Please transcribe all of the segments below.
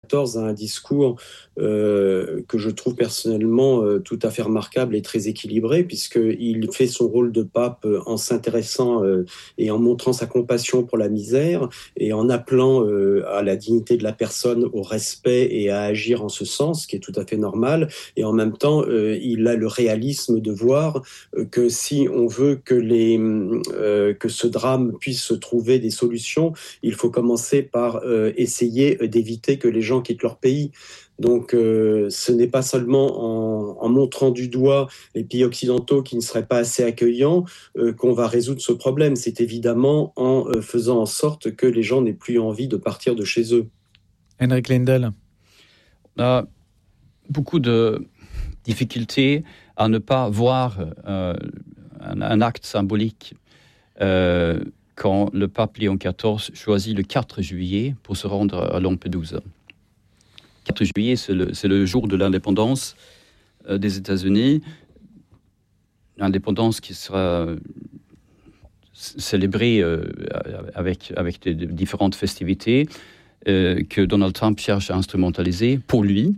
XIV a un discours que je trouve personnellement tout à fait remarquable et très équilibré, puisqu'il fait son rôle de pape en s'intéressant et en montrant sa compassion pour la misère et en appelant à la dignité de la personne, au respect et à agir en ce sens, ce qui est tout à fait normal. Et en même temps, il a le réalisme de voir que si on veut que ce drame puisse trouver des solutions, il faut commencer par essayer d'éviter que les gens quittent leur pays. Donc, ce n'est pas seulement en montrant du doigt les pays occidentaux qui ne seraient pas assez accueillants qu'on va résoudre ce problème. C'est évidemment en faisant en sorte que les gens n'aient plus envie de partir de chez eux. Henrik Lindell. On a beaucoup de difficultés à ne pas voir un acte symbolique quand le pape Léon XIV choisit le 4 juillet pour se rendre à Lampedusa. 4 juillet, c'est le jour de l'indépendance des États-Unis, l'indépendance qui sera célébrée avec des différentes festivités que Donald Trump cherche à instrumentaliser pour lui.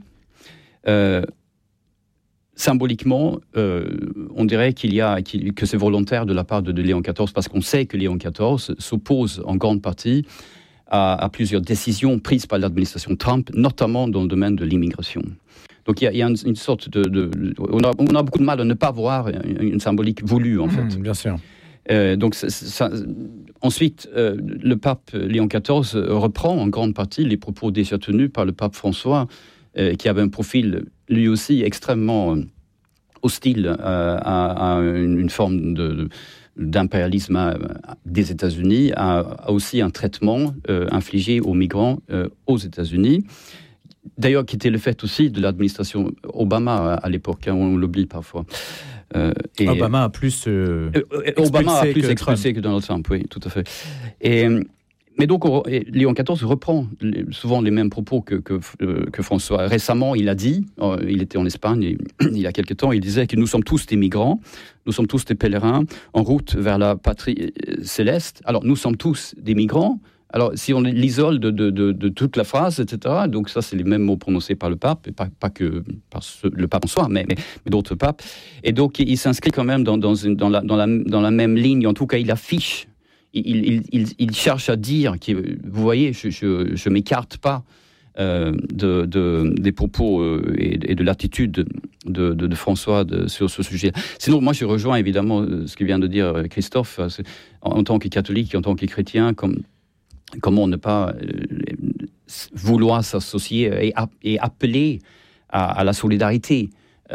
Symboliquement, on dirait que c'est volontaire de la part de Léon XIV, parce qu'on sait que Léon XIV s'oppose en grande partie à plusieurs décisions prises par l'administration Trump, notamment dans le domaine de l'immigration. Donc il y a une sorte on a beaucoup de mal à ne pas voir une symbolique voulue, en fait. Bien sûr. Ensuite, le pape Léon XIV reprend en grande partie les propos déjà tenus par le pape François, qui avait un profil lui aussi extrêmement hostile à une forme d'impérialisme des États-Unis, a aussi un traitement infligé aux migrants aux États-Unis. D'ailleurs, qui était le fait aussi de l'administration Obama à l'époque, on l'oublie parfois. Obama a plus expulsé que Donald Trump, oui, tout à fait. Mais donc, Léon XIV reprend souvent les mêmes propos que François. Récemment, il a dit, il était en Espagne il y a quelque temps, il disait que nous sommes tous des migrants, nous sommes tous des pèlerins en route vers la patrie céleste. Alors, nous sommes tous des migrants. Alors, si on l'isole de toute la phrase, etc., donc ça, c'est les mêmes mots prononcés par le pape, et pas que par le pape en soi, mais d'autres papes. Et donc, il s'inscrit quand même dans la même ligne. En tout cas, il affiche. Il cherche à dire, vous voyez, je m'écarte pas des propos et de l'attitude de François sur ce sujet. Sinon, moi, je rejoins évidemment ce que vient de dire Christophe. En tant que catholique, en tant que chrétien, comment ne pas vouloir s'associer et appeler à la solidarité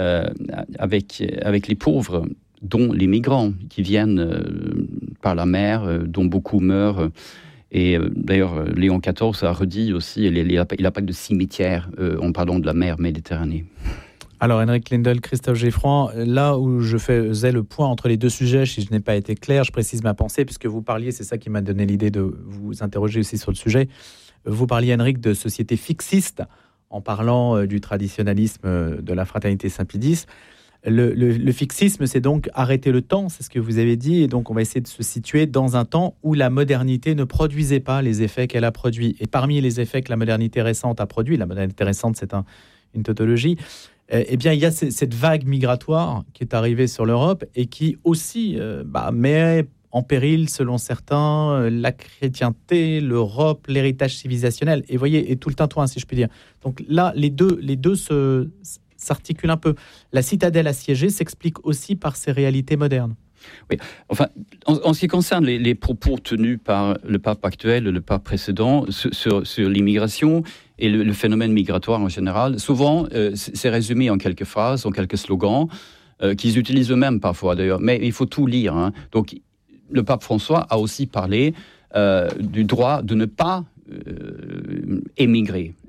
avec les pauvres, dont les migrants qui viennent par la mer, dont beaucoup meurent. Et d'ailleurs, Léon XIV a redit aussi, il a pas de cimetière en parlant de la mer Méditerranée. Alors, Henrik Lindell, Christophe Geffroy, là où je faisais le point entre les deux sujets, si je n'ai pas été clair, je précise ma pensée, puisque vous parliez, c'est ça qui m'a donné l'idée de vous interroger aussi sur le sujet. Vous parliez, Henrik, de société fixiste, en parlant du traditionnalisme de la fraternité Saint-Pédis. Le fixisme, c'est donc arrêter le temps, c'est ce que vous avez dit, et donc on va essayer de se situer dans un temps où la modernité ne produisait pas les effets qu'elle a produits. Et parmi les effets que la modernité récente a produits, la modernité récente, c'est une tautologie, eh bien, il y a cette vague migratoire qui est arrivée sur l'Europe et qui aussi met en péril, selon certains, la chrétienté, l'Europe, l'héritage civilisationnel. Et voyez, et tout le tintouin, si je puis dire. Donc là, les deux s'articulent un peu. La citadelle assiégée s'explique aussi par ces réalités modernes. Oui, enfin, en ce qui concerne les propos tenus par le pape actuel, le pape précédent, sur l'immigration et le phénomène migratoire en général, souvent, c'est résumé en quelques phrases, en quelques slogans, qu'ils utilisent eux-mêmes parfois d'ailleurs, mais il faut tout lire. Hein. Donc, le pape François a aussi parlé du droit de ne pas émigrer.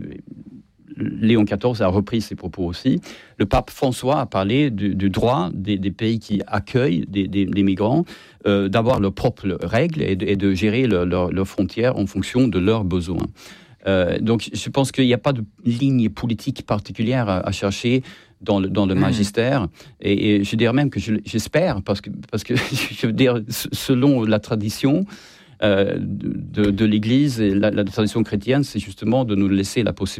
Léon XIV a repris ses propos aussi. Le pape François a parlé du droit des pays qui accueillent des migrants d'avoir leurs propres règles et de gérer leurs frontières en fonction de leurs besoins. Donc je pense qu'il n'y a pas de ligne politique particulière à chercher dans le magistère. Et je dirais même que j'espère, parce que je veux dire, selon la tradition, de l'Église et la tradition chrétienne, c'est justement de nous laisser la possibilité